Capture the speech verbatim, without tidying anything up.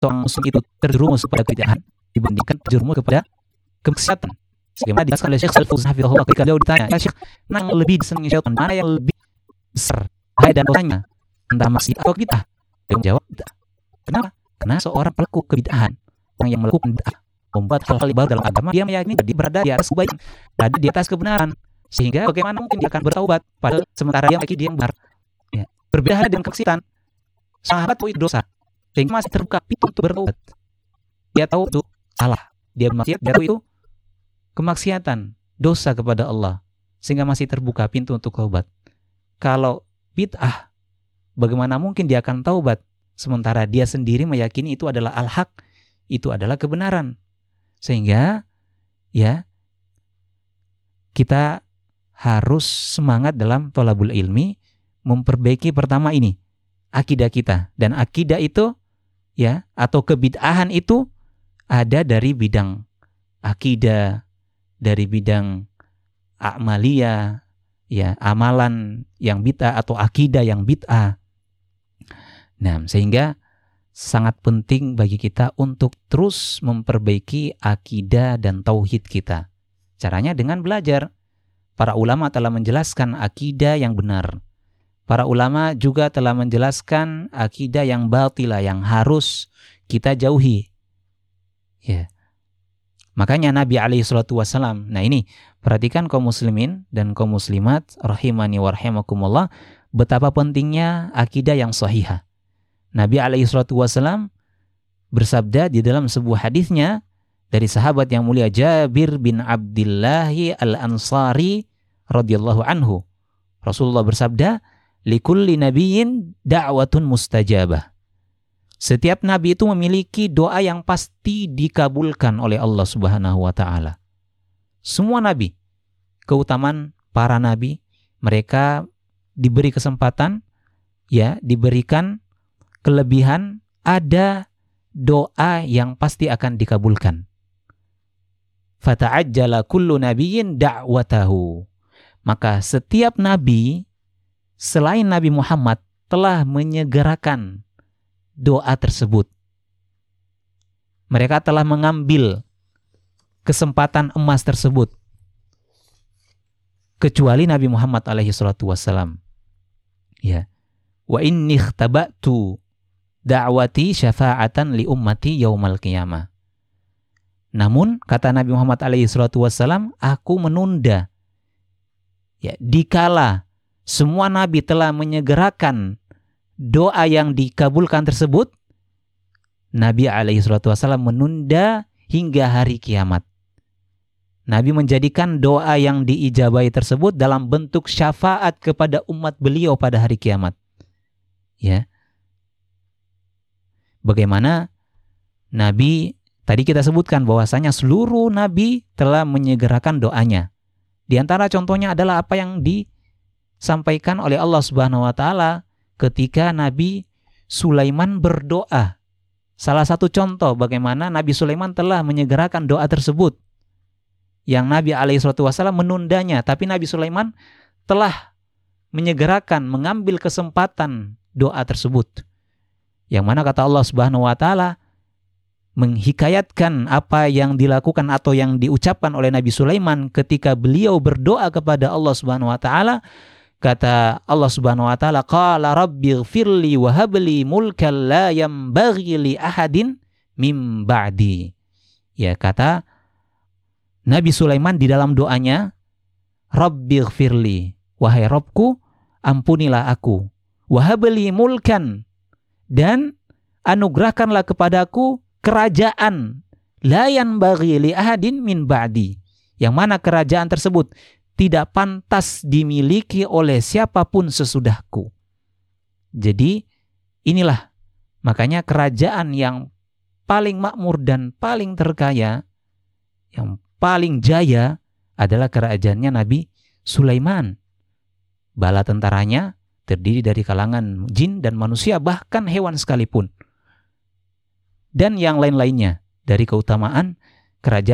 seorang muslim itu terjerumus kepada kebid'ahan dibandingkan terjerumus kepada kemaksiatan. Sebagaimana dijelaskan oleh Syekh Shalih Hafizahullah ketika beliau ditanya, ya Syekh, mana yang lebih disenangi syaitan, mana yang lebih besar bahaya dan dosanya, antara maksiat atau bid'ah? Dia menjawab bid'ah. Kenapa? Karena seorang pelaku kebid'ahan, orang yang melakukan bid'ah, membuat hal-hal baru dalam agama, dia meyakini dia berada di atas kebaikan, berada di atas kebenaran, sehingga bagaimana mungkin dia akan bertaubat padahal sementara dia meyakini dia yang benar. Ya. Berbeda halnya dengan kemaksiatan, sahabat tahu itu dosa, sehingga masih terbuka pintu untuk bertaubat. Dia tahu itu salah, dia maksiat, dia tahu itu kemaksiatan, dosa kepada Allah, sehingga masih terbuka pintu untuk taubat. Kalau bid'ah, bagaimana mungkin dia akan taubat sementara dia sendiri meyakini itu adalah al-haq, itu adalah kebenaran. Sehingga ya kita harus semangat dalam thalabul ilmi, memperbaiki pertama ini akidah kita, dan akidah itu ya atau kebid'ahan itu ada dari bidang akidah, dari bidang a'maliyah, ya amalan yang bid'ah atau akidah yang bid'ah. Nah, sehingga sangat penting bagi kita untuk terus memperbaiki akidah dan tauhid kita. Caranya dengan belajar. Para ulama telah menjelaskan akidah yang benar. Para ulama juga telah menjelaskan akidah yang batilah, yang harus kita jauhi. Ya. Makanya Nabi alaihi salatu wassalam, nah ini perhatikan kaum muslimin dan kaum muslimat rahimani wa rahimakumullah, betapa pentingnya akidah yang sahihah. Nabi alaihi salatu wassalam bersabda di dalam sebuah hadisnya dari sahabat yang mulia Jabir bin Abdullah al-Ansari radhiyallahu anhu. Rasulullah bersabda, "Likulli nabiyyin da'watun mustajabah." Setiap nabi itu memiliki doa yang pasti dikabulkan oleh Allah Subhanahu wa taala. Semua nabi, keutamaan para nabi, mereka diberi kesempatan, ya, diberikan kelebihan, ada doa yang pasti akan dikabulkan. Fata'ajjala kullu nabiyyin da'watahu. Maka setiap nabi selain Nabi Muhammad telah menyegerakan doa tersebut. Mereka telah mengambil kesempatan emas tersebut. Kecuali Nabi Muhammad alaihi salatu wassalam. Ya. Wa inni ikhtaba'tu da'wati syafa'atan li ummati yaumal qiyamah. Namun kata Nabi Muhammad alaihi salatu wassalam, aku menunda. Ya, dikala semua nabi telah menyegerakan doa yang dikabulkan tersebut, Nabi alaihi salatu wassalam menunda hingga hari kiamat. Nabi menjadikan doa yang diijabahi tersebut dalam bentuk syafaat kepada umat beliau pada hari kiamat. Ya. Bagaimana Nabi, tadi kita sebutkan bahwasanya seluruh nabi telah menyegerakan doanya. Di antara contohnya adalah apa yang disampaikan oleh Allah Subhanahu wa taala ketika Nabi Sulaiman berdoa. Salah satu contoh bagaimana Nabi Sulaiman telah menyegerakan doa tersebut, yang Nabi alaihi salatu wasallam menundanya, tapi Nabi Sulaiman telah menyegerakan, mengambil kesempatan doa tersebut. Yang mana kata Allah Subhanahu wa taala menghikayatkan apa yang dilakukan atau yang diucapkan oleh Nabi Sulaiman ketika beliau berdoa kepada Allah Subhanahu wa taala. Kata Allah Subhanahu wa taala, qala rabbighfirli wa habli mulkan la yanbaghi li ahadin mim ba'di. Ya, kata Nabi Sulaiman di dalam doanya, rabbighfirli, wahai Rabbku, ampunilah aku, wa habli mulkan, dan anugerahkanlah kepadaku kerajaan, la yanbaghi li ahadin min ba'di, yang mana kerajaan tersebut tidak pantas dimiliki oleh siapapun sesudahku. Jadi inilah makanya kerajaan yang paling makmur dan paling terkaya, yang paling jaya adalah kerajaannya Nabi Sulaiman. Bala tentaranya terdiri dari kalangan jin dan manusia, bahkan hewan sekalipun. Dan yang lain-lainnya dari keutamaan kerajaan